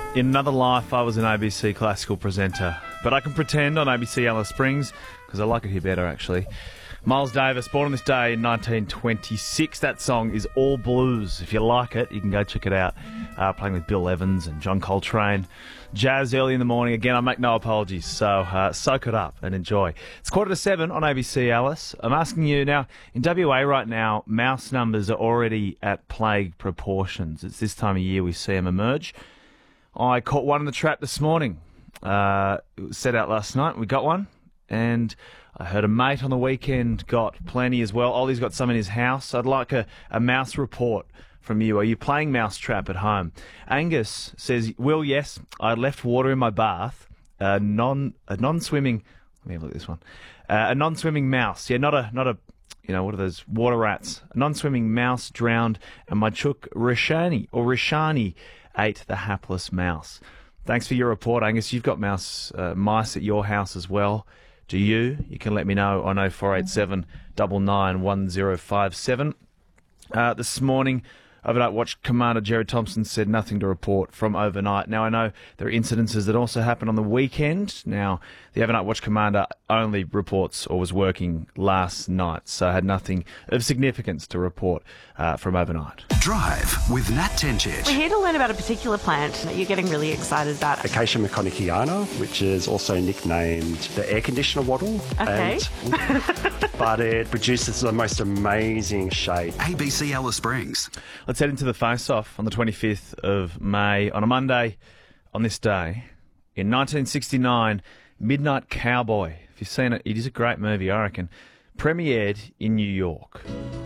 In another life, I was an ABC classical presenter, but I can pretend on ABC Alice Springs because I like it here better, actually. Miles Davis, born on this day in 1926. That song is all blues. If you like it, you can go check it out. Playing with Bill Evans and John Coltrane. Jazz early in the morning. Again, I make no apologies, so soak it up and enjoy. It's 6:45 on ABC Alice. I'm asking you now, in WA right now, mouse numbers are already at plague proportions. It's this time of year we see them emerge. I caught one in the trap this morning. It was set out last night. We got one. And I heard a mate on the weekend got plenty as well. Ollie's got some in his house. I'd like a mouse report from you. Are you playing mousetrap at home? Angus says, Will, yes, I left water in my bath. A non-swimming... Let me have a look at this one. A non-swimming mouse. Yeah, not a what are those water rats? A non-swimming mouse drowned, and my chook Rishani ate the hapless mouse. Thanks for your report, Angus. You've got mice at your house as well. Do you? You can let me know on 0487 99 1057. This morning, Overnight Watch Commander Jerry Thompson said nothing to report from overnight. Now, I know there are incidences that also happened on the weekend. Now, the Overnight Watch Commander only reports or was working last night, so had nothing of significance to report from overnight. Drive with Nat Tencic. We're here to learn about a particular plant that you're getting really excited about. Acacia mechaniciana, which is also nicknamed the air conditioner wattle. Okay. But it produces the most amazing shade. ABC Alice Springs. Let's head into the face-off on the 25th of May. On a Monday, on this day, in 1969, Midnight Cowboy. If you've seen it, it is a great movie, I reckon. Premiered in New York.